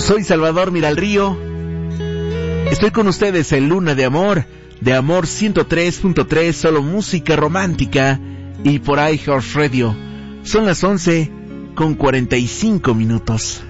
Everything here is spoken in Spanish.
Soy Salvador Miralrío. Estoy con ustedes en Luna de Amor 103.3, solo música romántica, y por iHeartRadio. Son las 11:45.